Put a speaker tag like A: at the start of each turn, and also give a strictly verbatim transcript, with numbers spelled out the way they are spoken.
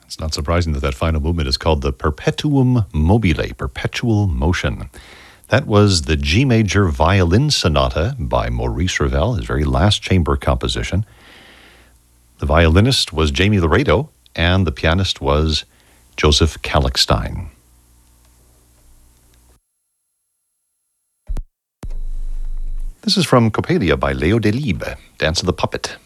A: It's not surprising that that final movement is called the Perpetuum Mobile, Perpetual Motion. That was the G Major Violin Sonata by Maurice Ravel, his very last chamber composition. The violinist was Jamie Laredo, and the pianist was Joseph Kalkstein. This is from Coppelia by Leo Delibes, Dance of the Puppet.